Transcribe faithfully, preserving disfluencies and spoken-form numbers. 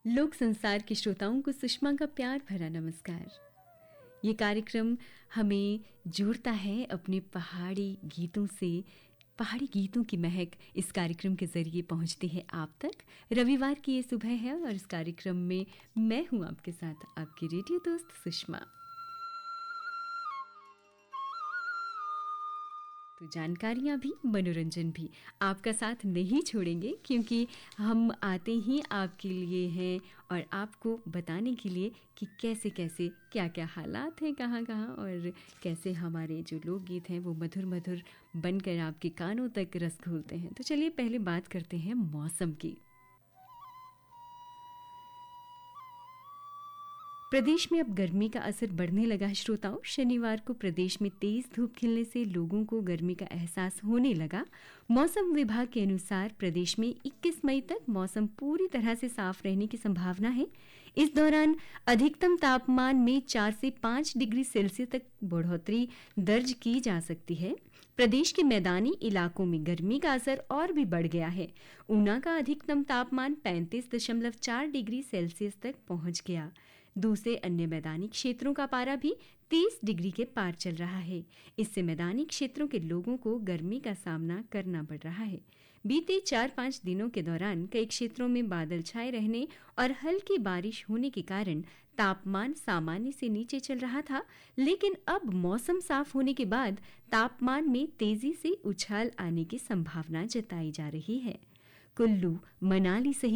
लोक संसार के श्रोताओं को सुषमा का प्यार भरा नमस्कार। ये कार्यक्रम हमें जोड़ता है अपने पहाड़ी गीतों से। पहाड़ी गीतों की महक इस कार्यक्रम के जरिए पहुंचती है आप तक। रविवार की ये सुबह है और इस कार्यक्रम में मैं हूं आपके साथ, आपकी रेडियो दोस्त सुषमा। तो जानकारियाँ भी, मनोरंजन भी आपका साथ नहीं छोड़ेंगे, क्योंकि हम आते ही आपके लिए हैं और आपको बताने के लिए कि कैसे कैसे क्या क्या हालात हैं, कहाँ कहाँ, और कैसे हमारे जो लोकगीत हैं वो मधुर मधुर बनकर आपके कानों तक रस घोलते हैं। तो चलिए पहले बात करते हैं मौसम की। प्रदेश में अब गर्मी का असर बढ़ने लगा है श्रोताओं। शनिवार को प्रदेश में तेज धूप खिलने से लोगों को गर्मी का एहसास होने लगा। मौसम विभाग के अनुसार प्रदेश में इक्कीस मई तक मौसम पूरी तरह से साफ रहने की संभावना है। इस दौरान अधिकतम तापमान में चार से पाँच डिग्री सेल्सियस तक बढ़ोतरी दर्ज की जा सकती है। प्रदेश के मैदानी इलाकों में गर्मी का असर और भी बढ़ गया है। ऊना का अधिकतम तापमान पैंतीस दशमलव चार डिग्री सेल्सियस तक पहुंच गया। दूसरे अन्य मैदानी क्षेत्रों का पारा भी तीस डिग्री के पार चल रहा है। इससे मैदानी क्षेत्रों के लोगों को गर्मी का सामना करना पड़ रहा है। बीते चार पाँच दिनों के दौरान कई क्षेत्रों में बादल छाए रहने और हल्की बारिश होने के कारण तापमान सामान्य से नीचे चल रहा था, लेकिन अब मौसम साफ होने के बाद तापमान में तेजी से उछाल आने की संभावना जताई जा रही है। कुल्लू, मनाली सहित